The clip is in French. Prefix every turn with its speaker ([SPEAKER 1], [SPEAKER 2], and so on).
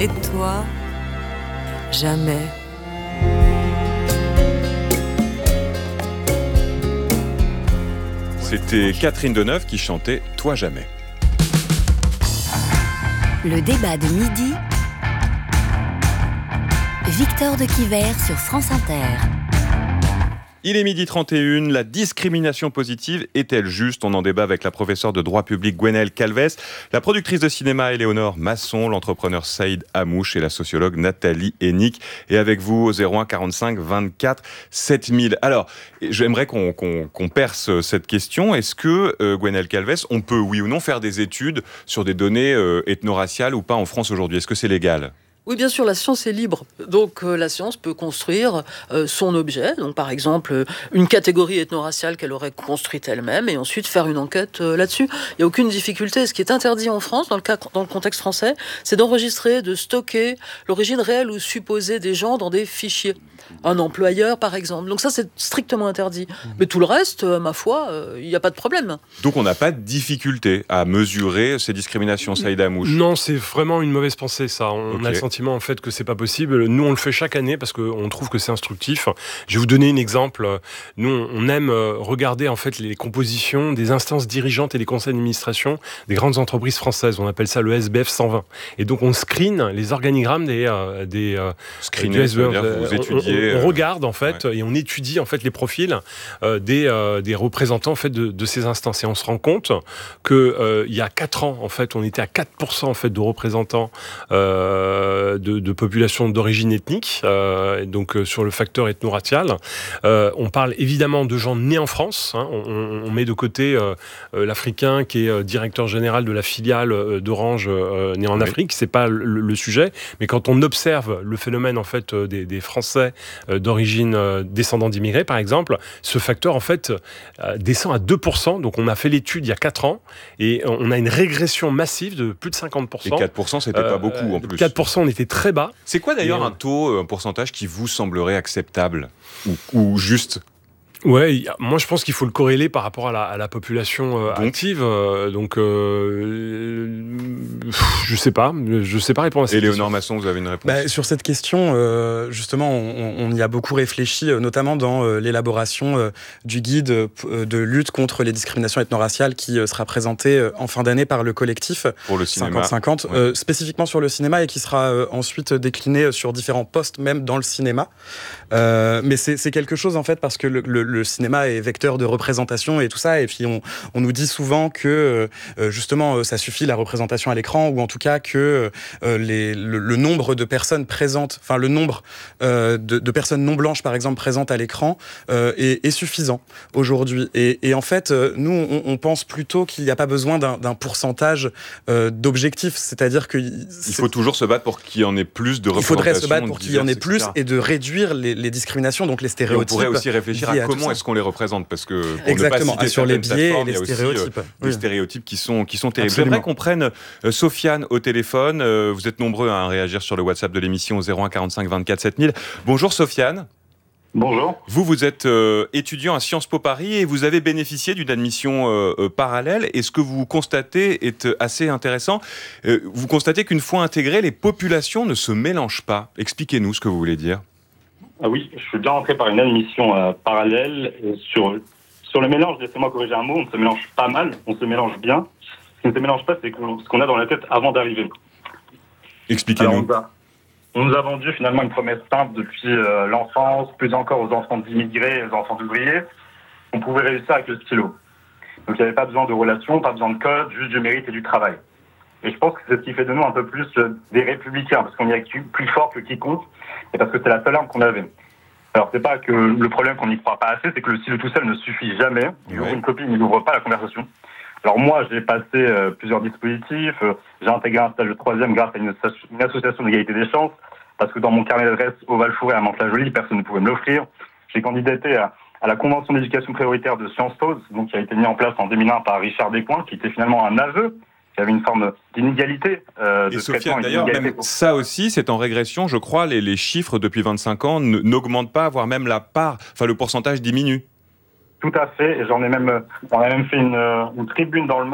[SPEAKER 1] Et toi, jamais.
[SPEAKER 2] C'était Catherine Deneuve qui chantait « Toi jamais ».
[SPEAKER 3] Le débat de midi, Victor de Quiver sur France Inter.
[SPEAKER 2] Il est 12h31, la discrimination positive est-elle juste ? On en débat avec la professeure de droit public Gwenaëlle Calvez, la productrice de cinéma Éléonore Masson, l'entrepreneur Saïd Amouche et la sociologue Nathalie Hennick. Et avec vous au 01 45 24 7000. Alors, j'aimerais qu'on perce cette question. Est-ce que, Gwenaëlle Calvez, on peut, oui ou non, faire des études sur des données ethno-raciales ou pas en France aujourd'hui ? Est-ce que c'est légal ?
[SPEAKER 4] Oui, bien sûr, la science est libre. Donc, la science peut construire son objet. Donc, par exemple, une catégorie ethno-raciale qu'elle aurait construite elle-même et ensuite faire une enquête là-dessus. Il n'y a aucune difficulté. Ce qui est interdit en France, dans le contexte français, c'est d'enregistrer, de stocker l'origine réelle ou supposée des gens dans des fichiers. Un employeur, par exemple. Donc ça, c'est strictement interdit. Mais tout le reste, ma foi, il n'y a pas de problème.
[SPEAKER 2] Donc, on n'a pas de difficulté à mesurer ces discriminations, Saïd Amouche ?
[SPEAKER 5] Non, c'est vraiment une mauvaise pensée, ça. On a le sentiment, en fait, que c'est pas possible. Nous, on le fait chaque année parce qu'on trouve que c'est instructif. Je vais vous donner un exemple. Nous, on aime regarder, en fait, les compositions des instances dirigeantes et des conseils d'administration des grandes entreprises françaises. On appelle ça le SBF 10020. Et donc, on screen les organigrammes du SBF.
[SPEAKER 2] Vous étudiez...
[SPEAKER 5] On regarde, en fait, et on étudie, en fait, les profils des représentants, en fait, de ces instances. Et on se rend compte que il y a 4 ans, en fait, on était à 4%, en fait, de représentants de populations d'origine ethnique, donc sur le facteur ethno-racial. On parle évidemment de gens nés en France. Hein. On met de côté l'Africain qui est directeur général de la filiale d'Orange né en Afrique. C'est pas le sujet. Mais quand on observe le phénomène, en fait, des Français d'origine descendants d'immigrés, par exemple, ce facteur, en fait, descend à 2%. Donc, on a fait l'étude il y a 4 ans et on a une régression massive de plus de 50%.
[SPEAKER 2] Et 4%, c'était pas beaucoup, en plus.
[SPEAKER 5] 4%, on était très bas.
[SPEAKER 2] C'est quoi, d'ailleurs, un taux, un pourcentage qui vous semblerait acceptable ou juste ?
[SPEAKER 5] Ouais, moi je pense qu'il faut le corréler par rapport à la population active. Donc, je sais pas répondre à cette question.
[SPEAKER 2] Éléonore Masson, vous avez une réponse ?
[SPEAKER 6] Sur cette question, justement, on y a beaucoup réfléchi, notamment dans l'élaboration du guide de lutte contre les discriminations ethno-raciales qui sera présenté en fin d'année par le collectif
[SPEAKER 2] pour le cinéma.
[SPEAKER 6] 50-50, spécifiquement sur le cinéma et qui sera ensuite décliné sur différents postes, même dans le cinéma. Mais c'est quelque chose, en fait, parce que le cinéma est vecteur de représentation et tout ça, et puis on nous dit souvent que justement ça suffit la représentation à l'écran, ou en tout cas que le nombre de personnes présentes, enfin le nombre de personnes non blanches par exemple présentes à l'écran est suffisant aujourd'hui. Et en fait, nous on pense plutôt qu'il n'y a pas besoin d'un pourcentage d'objectifs, c'est-à-dire que il
[SPEAKER 2] faut toujours se battre pour qu'il y en ait plus de représentation.
[SPEAKER 6] Il faudrait se battre pour qu'il y en ait plus et de réduire les discriminations, donc les stéréotypes.
[SPEAKER 2] Et on pourrait aussi réfléchir à comment est-ce qu'on les représente, parce que pour
[SPEAKER 6] exactement,
[SPEAKER 2] ne pas citer
[SPEAKER 6] sur les biais et les
[SPEAKER 2] stéréotypes. Des stéréotypes qui sont terribles. J'aimerais qu'on prenne Sofiane au téléphone. Vous êtes nombreux à réagir sur le WhatsApp de l'émission au 01 45 24 7000. Bonjour Sofiane.
[SPEAKER 7] Bonjour.
[SPEAKER 2] Vous êtes étudiant à Sciences Po Paris et vous avez bénéficié d'une admission parallèle. Et ce que vous constatez est assez intéressant. Vous constatez qu'une fois intégrées, les populations ne se mélangent pas. Expliquez-nous ce que vous voulez dire.
[SPEAKER 7] Ah oui, je suis bien rentré par une admission parallèle. Et sur le mélange, laissez-moi corriger un mot, on se mélange pas mal, on se mélange bien. Ce qui ne se mélange pas, c'est ce qu'on a dans la tête avant d'arriver.
[SPEAKER 2] Expliquez-nous.
[SPEAKER 7] On nous a vendu finalement une promesse simple depuis l'enfance, plus encore aux enfants d'immigrés, aux enfants d'ouvriers. On pouvait réussir avec le stylo. Donc il n'y avait pas besoin de relations, pas besoin de code, juste du mérite et du travail. Et je pense que c'est ce qui fait de nous un peu plus des républicains, parce qu'on y a plus fort que quiconque, et parce que c'est la seule arme qu'on avait. Alors c'est pas que le problème qu'on n'y croit pas assez, c'est que le stylo tout seul ne suffit jamais. Une copie n'ouvre pas la conversation. Alors moi, j'ai passé plusieurs dispositifs, j'ai intégré un stage de 3e grâce à une association d'égalité des chances, parce que dans mon carnet d'adresse au Val-Fouré à Mantes-la-Jolie, personne ne pouvait me l'offrir. J'ai candidaté à la Convention d'éducation prioritaire de Sciences Po, donc qui a été mise en place en 2001 par Richard Descoings, qui était finalement un aveu, qui avait une forme d'inégalité.
[SPEAKER 2] Et Sofiane, d'ailleurs, même ça aussi, c'est en régression, je crois, les chiffres depuis 25 ans n'augmentent pas, voire même la part, enfin le pourcentage diminue.
[SPEAKER 7] Tout à fait, et on a même fait une tribune dans le